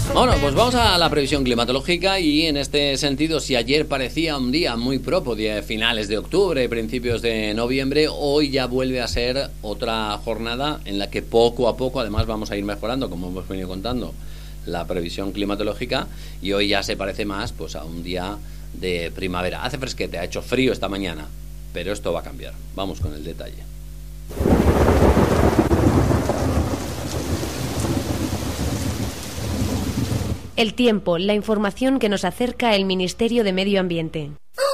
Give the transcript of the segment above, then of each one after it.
Bueno, pues vamos a la previsión climatológica y en este sentido, si ayer parecía un día muy propicio de finales de octubre, principios de noviembre, hoy ya vuelve a ser otra jornada en la que poco a poco, además, vamos a ir mejorando, como hemos venido contando, la previsión climatológica, y hoy ya se parece más pues a un día de primavera. Hace fresquete, ha hecho frío esta mañana, pero esto va a cambiar. Vamos con el detalle. El tiempo, la información que nos acerca el Ministerio de Medio Ambiente.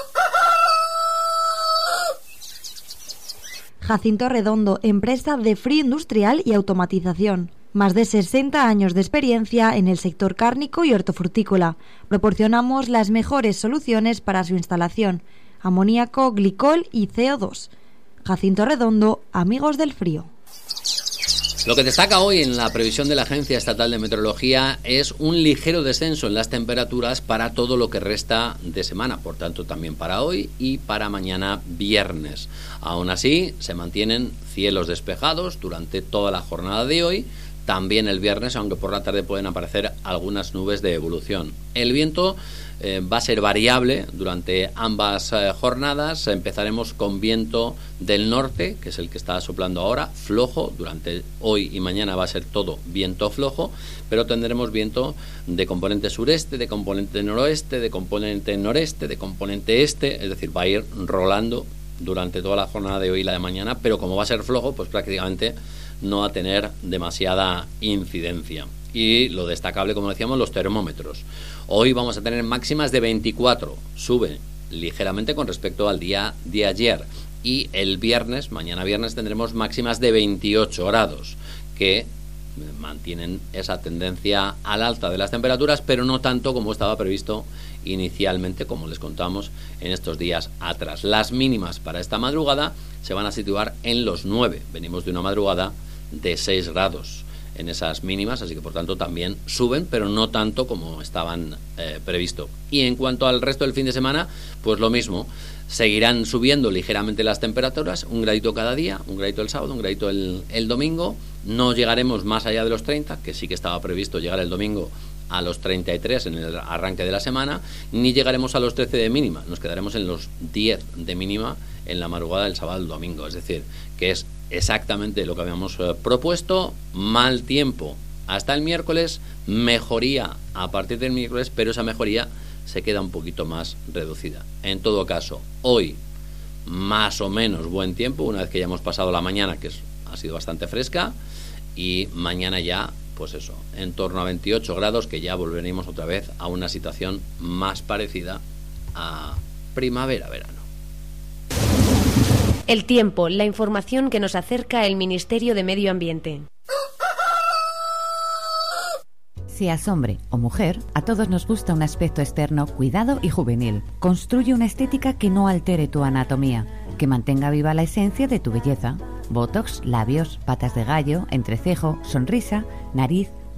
Jacinto Redondo, empresa de frío industrial y automatización. Más de 60 años de experiencia en el sector cárnico y hortofrutícola. Proporcionamos las mejores soluciones para su instalación: amoníaco, glicol y CO2. Jacinto Redondo, amigos del frío. Lo que destaca hoy en la previsión de la Agencia Estatal de Meteorología es un ligero descenso en las temperaturas para todo lo que resta de semana, por tanto también para hoy y para mañana viernes. Aún así, se mantienen cielos despejados durante toda la jornada de hoy, también el viernes, aunque por la tarde pueden aparecer algunas nubes de evolución. El viento va a ser variable durante ambas jornadas. Empezaremos con viento del norte, que es el que está soplando ahora, flojo. Durante hoy y mañana va a ser todo viento flojo, pero tendremos viento de componente sureste, de componente noroeste, de componente noreste, de componente este, es decir, va a ir rolando durante toda la jornada de hoy y la de mañana, pero como va a ser flojo, pues prácticamente no va a tener demasiada incidencia. Y lo destacable, como decíamos, los termómetros. Hoy vamos a tener máximas de 24, sube ligeramente con respecto al día de ayer. Y el viernes, mañana viernes, tendremos máximas de 28 grados, que mantienen esa tendencia al alta de las temperaturas, pero no tanto como estaba previsto inicialmente, como les contamos en estos días atrás. Las mínimas para esta madrugada se van a situar en los 9. Venimos de una madrugada de 6 grados en esas mínimas, así que por tanto también suben, pero no tanto como estaban previsto. Y en cuanto al resto del fin de semana, pues lo mismo, seguirán subiendo ligeramente las temperaturas, un gradito cada día, un gradito el sábado, un gradito el domingo. No llegaremos más allá de los 30, que sí que estaba previsto llegar el domingo a los 33 en el arranque de la semana, ni llegaremos a los 13 de mínima, nos quedaremos en los 10 de mínima en la madrugada del sábado al domingo, es decir, que es exactamente lo que habíamos propuesto. Mal tiempo hasta el miércoles, mejoría a partir del miércoles, pero esa mejoría se queda un poquito más reducida. En todo caso, hoy más o menos buen tiempo, una vez que ya hemos pasado la mañana, que ha sido bastante fresca, y mañana ya, pues eso, en torno a 28 grados, que ya volveremos otra vez a una situación más parecida a primavera-verano. El tiempo, la información que nos acerca el Ministerio de Medio Ambiente. Seas hombre o mujer, a todos nos gusta un aspecto externo cuidado y juvenil. Construye una estética que no altere tu anatomía, que mantenga viva la esencia de tu belleza. Botox, labios, patas de gallo, entrecejo, sonrisa, nariz,